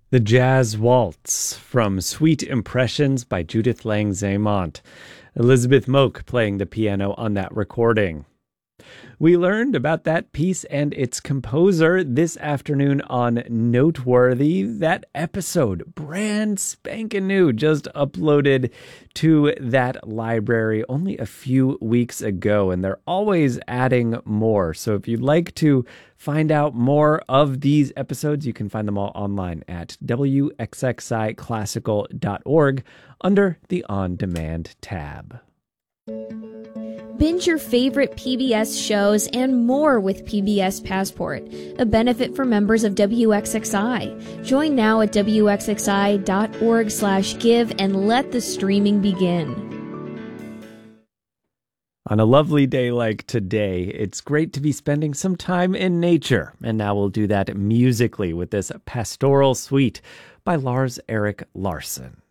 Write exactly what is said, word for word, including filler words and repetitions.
The Jazz Waltz from Sweet Impressions by Judith Lang-Zaymont. Elizabeth Moak playing the piano on that recording. We learned about that piece and its composer this afternoon on Noteworthy. That episode, brand spanking new, just uploaded to that library only a few weeks ago, and they're always adding more. So if you'd like to find out more of these episodes, you can find them all online at w x x i classical dot org under the On Demand tab. Binge your favorite P B S shows and more with P B S Passport, a benefit for members of W X X I. Join now at w x x i dot org slash give and let the streaming begin. On a lovely day like today, it's great to be spending some time in nature. And now we'll do that musically with this pastoral suite by Lars Erik Larsson.